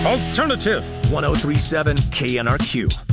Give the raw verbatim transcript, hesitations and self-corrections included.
Alternative one oh three point seven K N R Q.